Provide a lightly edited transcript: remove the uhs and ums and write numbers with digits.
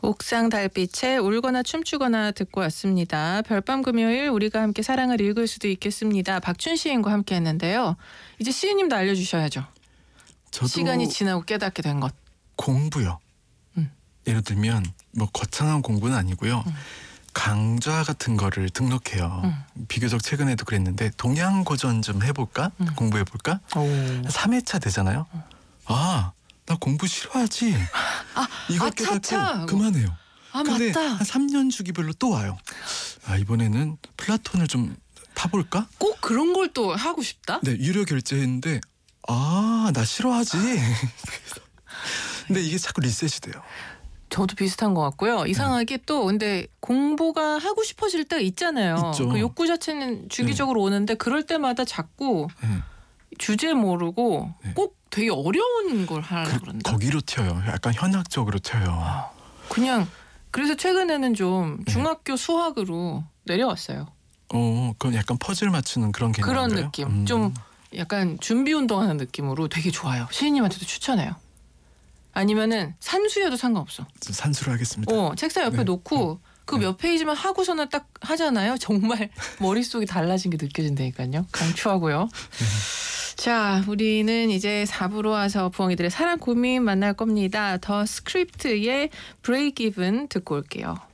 옥상 달빛에 울거나 춤추거나 듣고 왔습니다. 별밤 금요일 우리가 함께 사랑을 읽을 수도 있겠습니다. 박준 시인과 함께 했는데요. 이제 시인님도 알려주셔야죠. 저도 시간이 지나고 깨닫게 된 것. 공부요. 예를 들면 뭐 거창한 공부는 아니고요. 강좌 같은 거를 등록해요. 비교적 최근에도 그랬는데 동양고전 좀 해볼까? 공부해볼까? 3회차 되잖아요. 아, 나 공부 싫어하지. 이거 깨닫고 차차! 그만해요. 근데 맞다. 한 3년 주기별로 또 와요. 아, 이번에는 플라톤을 좀 타볼까? 꼭 그런 걸 또 하고 싶다? 네, 유료 결제했는데 나 싫어하지. 근데 이게 자꾸 리셋이 돼요. 저도 비슷한 것 같고요. 이상하게 또 근데 공부가 하고 싶어질 때가 있잖아요. 있죠. 그 욕구 자체는 주기적으로 오는데 그럴 때마다 자꾸 주제 모르고 꼭 되게 어려운 걸 하려고 그런다. 거기로 튀어요. 약간 현학적으로 튀어요. 그냥 그래서 최근에는 좀 중학교 수학으로 내려왔어요. 그건 약간 퍼즐 맞추는 그런 개념인가요? 그런 느낌. 좀 약간 준비 운동하는 느낌으로 되게 좋아요. 시인님한테도 추천해요. 아니면은 산수여도 상관없어. 산수를 하겠습니다. 책상 옆에 놓고 그 몇 페이지만 하고서는 딱 하잖아요. 정말 머릿속이 달라진 게 느껴진다니까요. 강추하고요. 자, 우리는 이제 4부로 와서 부엉이들의 사랑 고민 만날 겁니다. 더 스크립트의 브레이크 이븐 듣고 올게요.